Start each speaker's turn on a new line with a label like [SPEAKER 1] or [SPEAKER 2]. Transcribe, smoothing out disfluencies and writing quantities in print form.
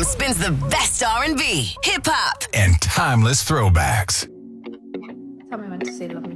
[SPEAKER 1] spins the best R&B, hip-hop,
[SPEAKER 2] and timeless throwbacks.
[SPEAKER 3] Tell me when to say love.